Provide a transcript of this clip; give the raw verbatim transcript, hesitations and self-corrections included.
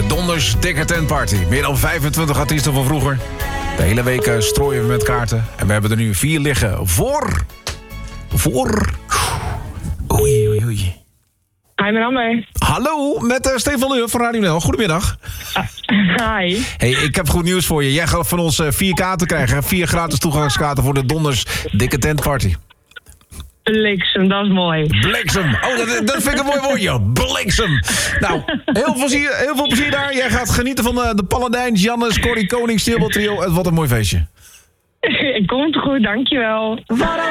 De Donders Dikke Tent Party. Meer dan vijfentwintig artiesten van vroeger. De hele week uh, strooien we met kaarten. En we hebben er nu vier liggen voor... Voor... Oei, oei, oei. Hi, mijn Amber. Hallo, met uh, Stefan Leur van Radio Nel. Goedemiddag. Uh, hi. Hey, ik heb goed nieuws voor je. Jij gaat van ons uh, vier kaarten krijgen. Vier gratis toegangskaarten voor de Donders Dikke Tent Party. Bliksem, dat is mooi. Bliksem. Oh, dat, dat vind ik een mooi woordje. Bliksem. Nou, heel veel plezier, heel veel plezier daar. Jij gaat genieten van de, de Paladijn, Jannes, Corrie Koning, Stilbel Trio. Het wordt een mooi feestje. Komt goed, dankjewel. Waarom